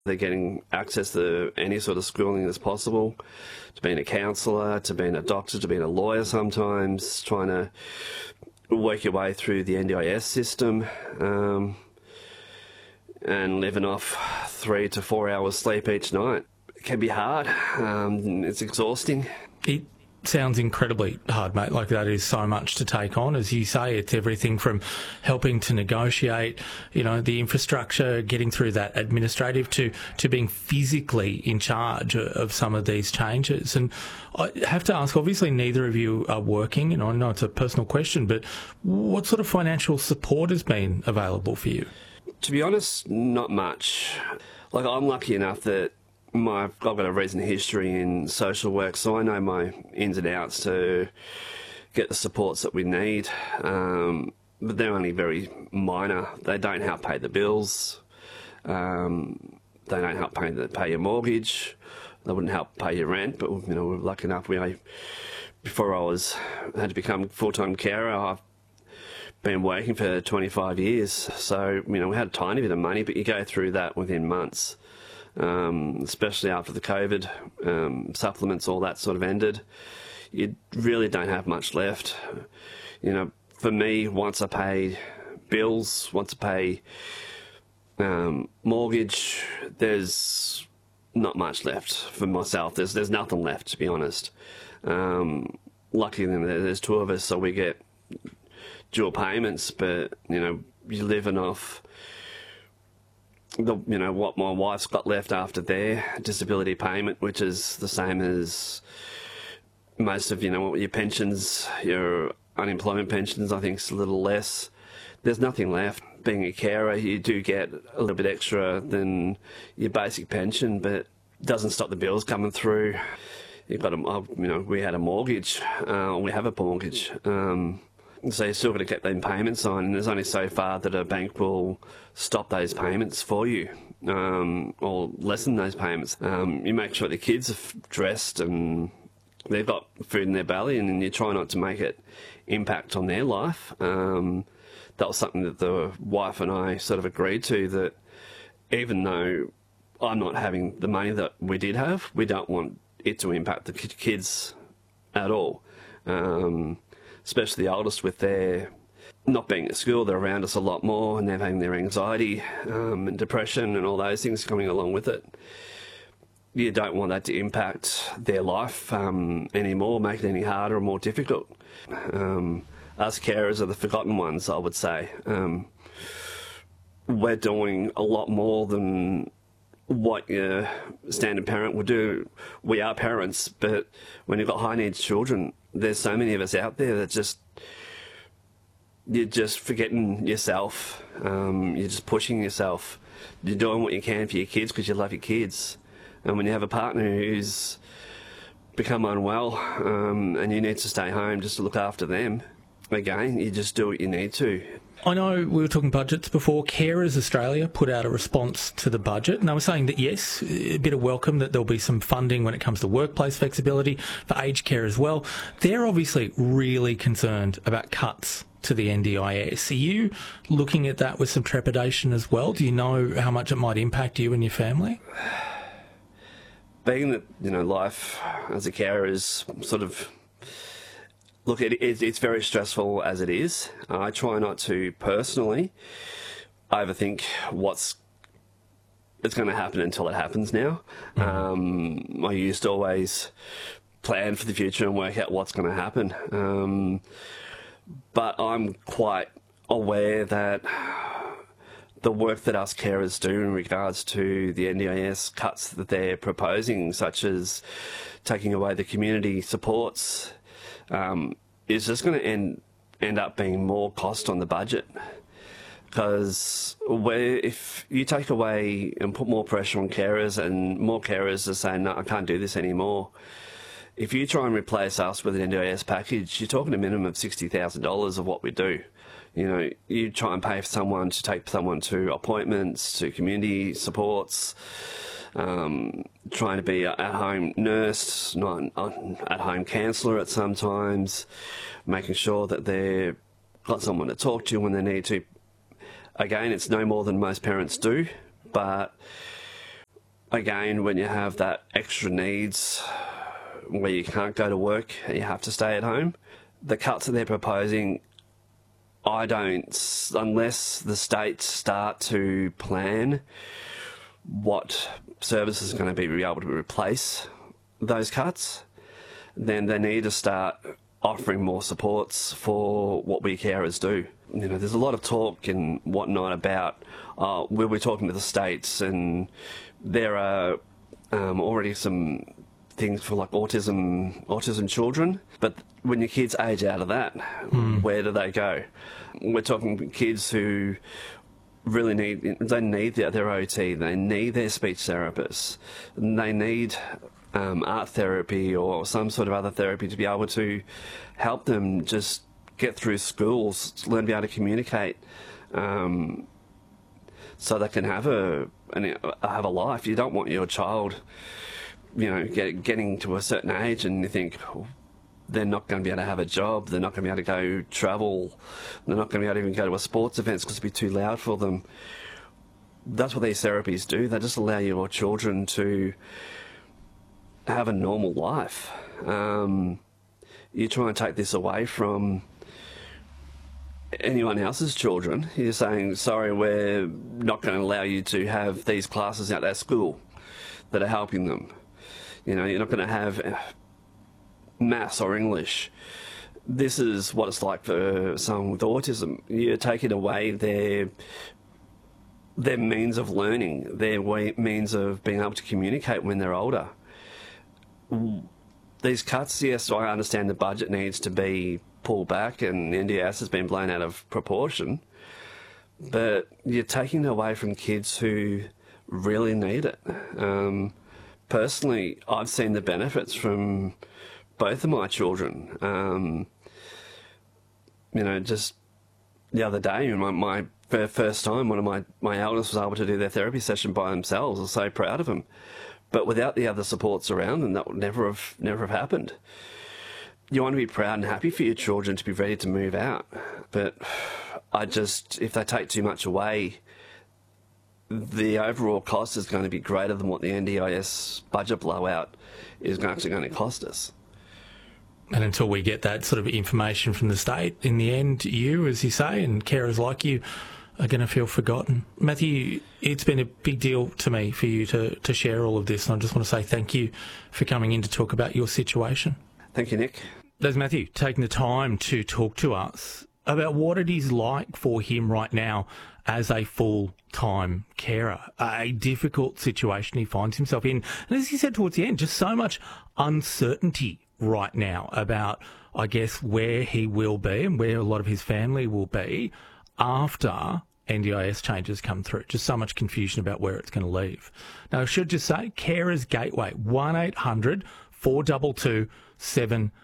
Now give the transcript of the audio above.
They're getting access to any sort of schooling as possible, to being a counsellor, to being a doctor, to being a lawyer sometimes, trying to work your way through the NDIS system, and living off 3 to 4 hours sleep each night. It can be hard. It's exhausting. It sounds incredibly hard, mate. Like, that is so much to take on. As you say, it's everything from helping to negotiate, the infrastructure, getting through that administrative, to being physically in charge of some of these changes. And I have to ask, obviously neither of you are working, I know it's a personal question, but what sort of financial support has been available for you? To be honest, not much. Like, I'm lucky enough that I've got a recent history in social work, so I know my ins and outs to get the supports that we need. But they're only very minor. They don't help pay the bills. They don't help pay your mortgage. They wouldn't help pay your rent. But we're lucky enough. Before I had to become full-time carer, I've been working for 25 years. So we had a tiny bit of money, but you go through that within months. Especially after the COVID supplements, all that sort of ended, you really don't have much left. For me, once I pay bills, once I pay mortgage, there's not much left for myself. There's nothing left, to be honest. Luckily, there's two of us, so we get dual payments, but you're living off what my wife's got left after their disability payment, which is the same as most of your pensions, your unemployment pensions. I think it's a little less. There's nothing left. Being a carer, you do get a little bit extra than your basic pension, but it doesn't stop the bills coming through. You've got we had a mortgage. We have a mortgage. So you're still got to get them payments on, and there's only so far that a bank will stop those payments for you, or lessen those payments. You make sure the kids are dressed and they've got food in their belly, and then you try not to make it impact on their life. That was something that the wife and I sort of agreed to, that even though I'm not having the money that we did have, we don't want it to impact the kids at all. Especially the oldest, with their not being at school, they're around us a lot more, and they're having their anxiety and depression and all those things coming along with it. You don't want that to impact their life anymore, make it any harder or more difficult. Us carers are the forgotten ones, I would say. We're doing a lot more than what your standard parent would do. We are parents, but when you've got high needs children, there's so many of us out there that you're just forgetting yourself. You're just pushing yourself. You're doing what you can for your kids because you love your kids. And when you have a partner who's become unwell, and you need to stay home just to look after them, again, you just do what you need to. I know we were talking budgets before. Carers Australia put out a response to the budget, and they were saying that, yes, a bit of welcome, that there'll be some funding when it comes to workplace flexibility for aged care as well. They're obviously really concerned about cuts to the NDIS. Are you looking at that with some trepidation as well? Do you know how much it might impact you and your family? Being that, life as a carer is sort of... Look, it's very stressful as it is. I try not to personally overthink what's going to happen until it happens now. I used to always plan for the future and work out what's going to happen. But I'm quite aware that the work that us carers do in regards to the NDIS cuts that they're proposing, such as taking away the community supports, is just going to end up being more cost on the budget. Because if you take away and put more pressure on carers, and more carers are saying, no, I can't do this anymore. If you try and replace us with an NDIS package, you're talking a minimum of $60,000 of what we do. You try and pay for someone to take someone to appointments, to community supports, trying to be an at-home nurse, not an at-home counsellor at some times, making sure that they've got someone to talk to when they need to. Again, it's no more than most parents do, but again, when you have that extra needs where you can't go to work and you have to stay at home, the cuts that they're proposing, I don't, unless the states start to plan what services are going to be able to replace those cuts, then they need to start offering more supports for what we carers do. You know, there's a lot of talk and whatnot about we're talking to the states, and there are already some things for like autism children, but when your kids age out of that, where do they go? We're talking kids who really need their OT, they need their speech therapists, they need art therapy or some sort of other therapy to be able to help them just get through schools, learn to be able to communicate, so they can have a life. You don't want your child, you know, getting to a certain age and you think, oh, they're not going to be able to have a job, they're not going to be able to go travel, they're not going to be able to even go to a sports event because it'll be too loud for them. That's what these therapies do. They just allow your children to have a normal life. You try and take this away from anyone else's children. You're saying, sorry, we're not going to allow you to have these classes out at school that are helping them. You know, you're not going to have maths or English. This is what it's like for someone with autism. You're taking away their means of learning, their means of being able to communicate when they're older. These cuts, yes, I understand the budget needs to be pulled back and NDIS has been blown out of proportion, but you're taking it away from kids who really need it. Personally, I've seen the benefits from both of my children. You know, just the other day, my first time, one of my eldest was able to do their therapy session by themselves. I was so proud of them. But without the other supports around them, that would never have happened. You want to be proud and happy for your children to be ready to move out. But if they take too much away, the overall cost is going to be greater than what the NDIS budget blowout is actually going to cost us. And until we get that sort of information from the state, in the end, you, as you say, and carers like you, are going to feel forgotten. Matthew, it's been a big deal to me for you to share all of this, and I just want to say thank you for coming in to talk about your situation. Thank you, Nick. There's Matthew taking the time to talk to us about what it is like for him right now as a full-time carer, a difficult situation he finds himself in. And as he said towards the end, just so much uncertainty right now about, I guess, where he will be and where a lot of his family will be after NDIS changes come through. Just so much confusion about where it's going to leave. Now, I should just say, Carers Gateway, 1800 422 7